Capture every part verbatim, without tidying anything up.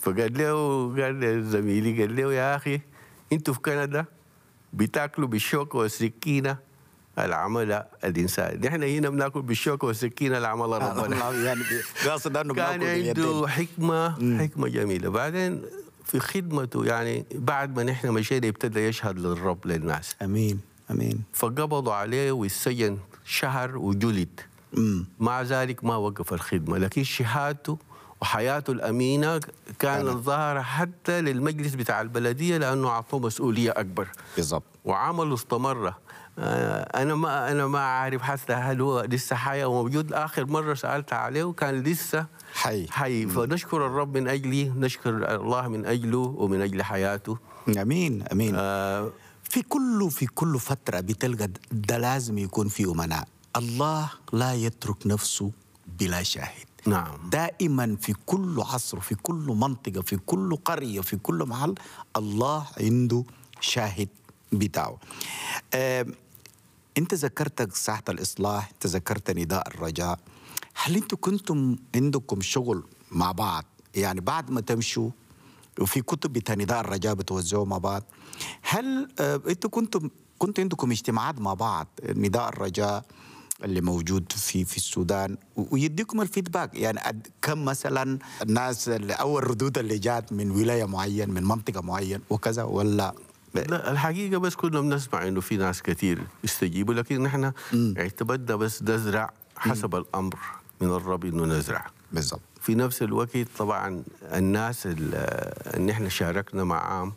فقال له قال له زميلي قال له يا أخي أنتوا في كندا بتاكلوا بالشوكة والسكينة العمل الإنسان، نحن هنا بناكل بالشوكة والسكينة العمل ربنا. يعني قاصد انه كان بناكل عنده باليدين. حكمة مم. حكمة جميلة. بعدين في خدمته يعني بعد ما نحن مشينا ابتدى يشهد للرب للناس، امين امين. فقبضوا عليه والسجن شهر وجلد. امم مع ذلك ما وقف الخدمة، لكن شهادته وحياته الأمينة كانت أنا. ظاهرة حتى للمجلس بتاع البلدية لأنه أعطوه مسؤولية أكبر بالضبط. وعمله استمر. آه، أنا ما أنا ما أعرف حتى هل هو لسه حي أو موجود. آخر مرة سألت عليه وكان لسه حي. حي. فنشكر الرب من أجله، نشكر الله من أجله ومن أجل حياته. امين امين. آه في كل في كل فتره بتلقى ده لازم يكون في امناء. الله لا يترك نفسه بلا شاهد. نعم. دائما في كل عصر، في كل منطقه، في كل قريه، في كل محل الله عنده شاهد بتاعه. آه، انت ذكرت ساحه الاصلاح، انت ذكرت نداء الرجاء. هل انتم كنتم عندكم شغل مع بعض؟ يعني بعد ما تمشوا وفي كتب بتاع نداء الرجاء بتوزعوا مع بعض، هل آه انتم كنتم كنت عندكم اجتماعات مع بعض نداء الرجاء اللي موجود في في السودان ويديكم الفيدباك؟ يعني قد- كم مثلا الناس اللي- او الردود اللي جات من ولايه معين، من منطقه معين وكذا، ولا لا الحقيقة بس كنا بنسمع إنه في ناس كثير يستجيبوا، لكن نحن اعتمدنا بس نزرع حسب الأمر من الرب إنه نزرع. بالضبط؟ في نفس الوقت طبعا الناس اللي احنا شاركنا معاهم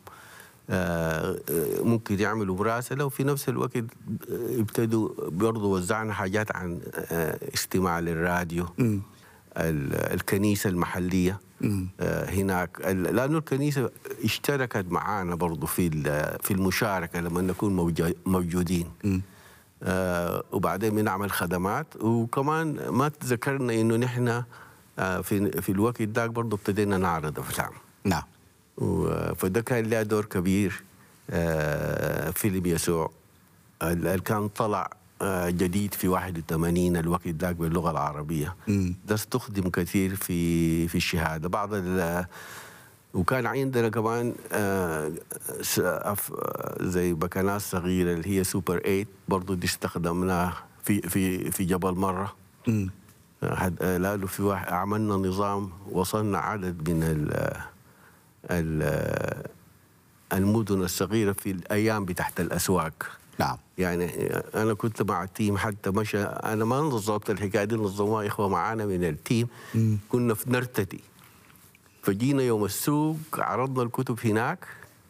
آه، آه، ممكن يعملوا مراسلة، وفي نفس الوقت آه، ابتدوا برضه وزعنا حاجات عن آه، استماع للراديو. مم. ال- الكنيسة المحلية آه، هناك، ال- لأنه الكنيسة اشتركت معانا برضه في ال- في المشاركة لما نكون موجا- موجودين. آه، وبعدين بنعمل خدمات، وكمان ما تذكرنا إنه نحن آه، في في الوقت ذاك برضه ابتدينا نعرض أفلام. نعم. و- فده كان له دور كبير. آه، فيلم يسوع اللي كان طلع آه، جديد في واحد وثمانين الوقت ذاك باللغة العربية، مم. ده استخدم كثير في في الشهادة. بعض ال- وكان عندنا كمان آه، س- أف- زي بكنات صغيرة اللي هي سوبر ثمانية، برضو دي استخدمناها في في في جبل مرة. مم. حد- لانه في واحد عملنا نظام، وصلنا عدد من ال ال المدن الصغيره في الايام بتحت الاسواق. نعم. يعني انا كنت مع التيم، حتى مشى انا ما نظمت الحكايه دي، نظموها اخوه معانا من التيم. مم. كنا في نرتدي، فجينا يوم السوق عرضنا الكتب هناك،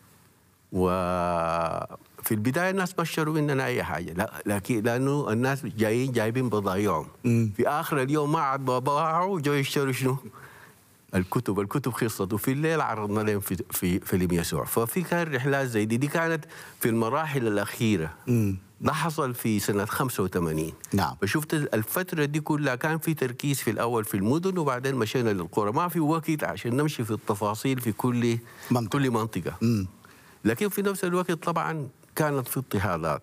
وفي البدايه الناس ما اشتروا مننا اي حاجه، لا لكن لانه الناس جايين جايبين بضايعهم. مم. في اخر اليوم ما عاد باعوا وجاوا يشتروا شنو؟ الكتب. الكتب خلصت، وفي الليل عرضنا لهم في في فيلم يسوع. ففي كان رحلات زي دي، دي كانت في المراحل الاخيره. مم. ده حصل في سنه خمسة وثمانين. نعم. فشفت الفتره دي كلها كان في تركيز في الاول في المدن، وبعدين مشينا للقرى. ما في وقت عشان نمشي في التفاصيل في كل منطقة. كل منطقه. مم. لكن في نفس الوقت طبعا كانت في اضطهادات.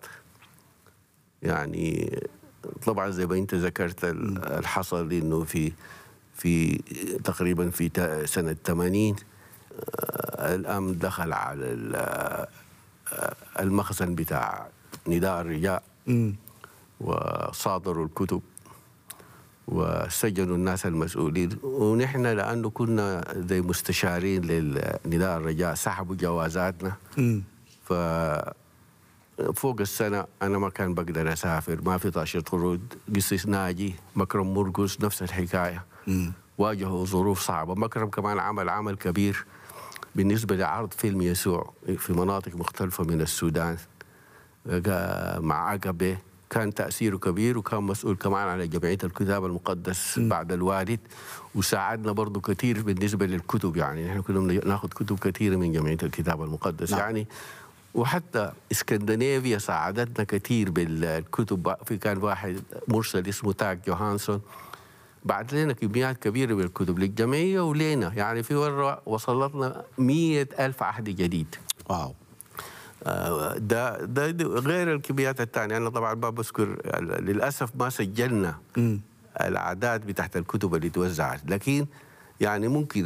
يعني طبعا زي ما انت ذكرت ال- الحصل انه في في تقريبا في تا- سنه ثمانين آه، الامن دخل على ال- آه، المخزن بتاع نداء الرجاء مم. وصادروا الكتب وسجنوا الناس المسؤولين. ونحن لانه كنا زي مستشارين لنداء الرجاء سحبوا جوازاتنا. مم. ف فوق السنة أنا ما كان بقدر أسافر، ما في طاشة خروج. قصص ناجي، مكرم مرقس نفس الحكاية. مم. واجهوا ظروف صعبة. مكرم كمان عمل عمل كبير بالنسبة لعرض فيلم يسوع في مناطق مختلفة من السودان جا- مع عقبة. كان تأثيره كبير، وكان مسؤول كمان على جمعية الكتاب المقدس بعد الوالد، وساعدنا برضو كثير بالنسبة للكتب. يعني نحن كنا ناخذ كتب كثيرة من جمعية الكتاب المقدس. نعم. يعني وحتى اسكندنافيا ساعدتنا كثير بالكتب. في كان واحد مرسل اسمه تاج جوهانسون بعت لنا كميات كبيرة من الكتب للجمعية ولينا. يعني في مرة وصلتنا مية ألف عهد جديد. واو. آه، ده, ده ده غير الكميات الثانية. أنا طبعا ما بذكر، للأسف ما سجلنا مم. الأعداد بتاعت الكتب اللي توزعت، لكن يعني ممكن